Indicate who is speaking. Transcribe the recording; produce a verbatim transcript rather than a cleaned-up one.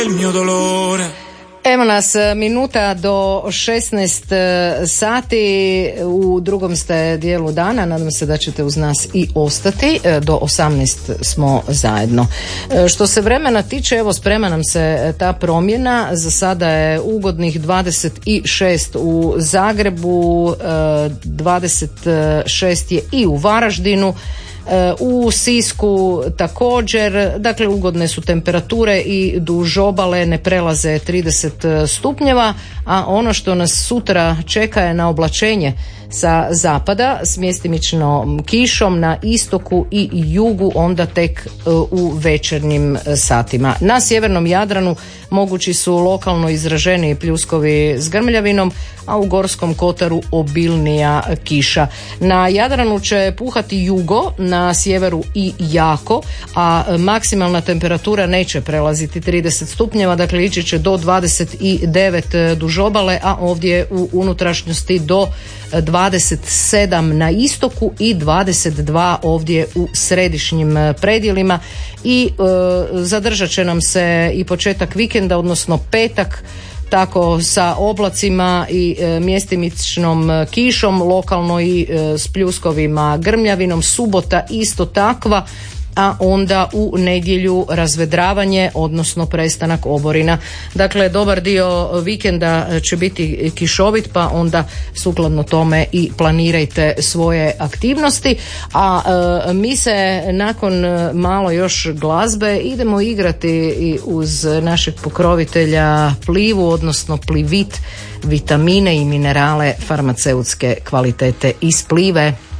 Speaker 1: Evo nas, minuta do šesnaest sati, u drugom ste dijelu dana, nadam se da ćete uz nas i ostati, do osamnaest smo zajedno. Što se vremena tiče, evo sprema nam se ta promjena, za sada je ugodnih dvadeset šest u Zagrebu, dvadeset šest je i u Varaždinu, u Sisku također, dakle ugodne su temperature i duž obale ne prelaze trideset stupnjeva, a ono što nas sutra čeka je na oblačenje sa zapada s mjestimičnom kišom na istoku i jugu, onda tek u večernjim satima. Na sjevernom Jadranu mogući su lokalno izraženiji pljuskovi s grmljavinom, a u Gorskom kotaru obilnija kiša. Na Jadranu će puhati jugo, na sjeveru i jako, a maksimalna temperatura neće prelaziti trideset stupnjeva, dakle ići će do dvadeset devet duž obale, a ovdje u unutrašnjosti do dvadeset sedam na istoku i dvadeset dva ovdje u središnjim predjelima i e, zadržat će nam se i početak vikenda, odnosno petak, tako sa oblacima i e, mjestimičnom kišom, lokalno i e, s pljuskovima grmljavinom. Subota isto takva, a onda u nedjelju razvedravanje, odnosno prestanak oborina. Dakle, dobar dio vikenda će biti kišovit, pa onda sukladno tome i planirajte svoje aktivnosti. A e, mi se nakon malo još glazbe idemo igrati i uz našeg pokrovitelja Plivu, odnosno Plivit, vitamine i minerale farmaceutske kvalitete iz Plive.